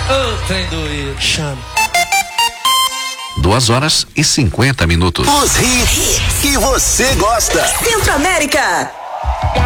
Ô, trem doido. Chama. 2h50. Os hits que você gosta. Centro América.